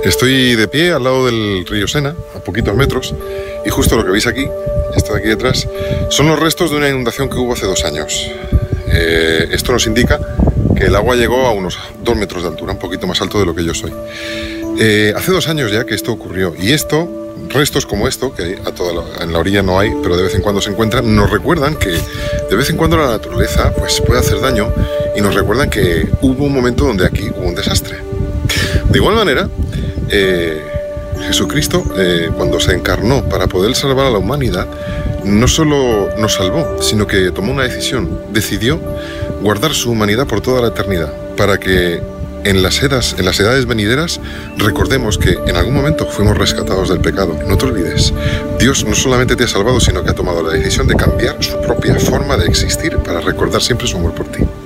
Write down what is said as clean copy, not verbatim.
Estoy de pie al lado del río Sena, a poquitos metros, y justo lo que veis aquí, esto de aquí detrás, son los restos de una inundación que hubo hace 2 años. Esto nos indica que el agua llegó a unos 2 metros de altura, un poquito más alto de lo que yo soy. Hace 2 años ya que esto ocurrió, y restos como esto, que en la orilla no hay, pero de vez en cuando se encuentran, nos recuerdan que de vez en cuando la naturaleza pues, puede hacer daño, y nos recuerdan que hubo un momento donde aquí hubo un desastre. De igual manera, Jesucristo, cuando se encarnó para poder salvar a la humanidad, no solo nos salvó, sino que tomó una decisión. Decidió guardar su humanidad por toda la eternidad, para que en las edades venideras recordemos que en algún momento fuimos rescatados del pecado. No te olvides, Dios no solamente te ha salvado, sino que ha tomado la decisión de cambiar su propia forma de existir para recordar siempre su amor por ti.